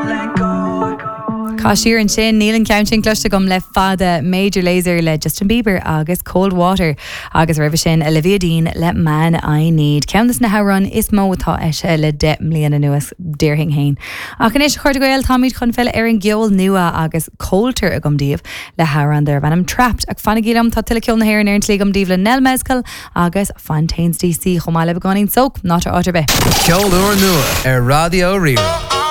Cashir and sin Neil counting cluster gum le fada Major Lazer le Justin Bieber agus Cold Water agus Rivishin Olivia Dean le Man I Need. Count na run is motá eshe le de mliana nuas dearhing hain. Ach an is chuirgoil Tommy chun fel Erin Giol nua agus Coulter a gumdív le haran there van am trapped ag fanagilum tá tiliciol na hair in Erin Tligum Dív le Nel Mezcal agus Fontaines DC chomale begonin soak not or otterbe. Ceol nua Radio Rira.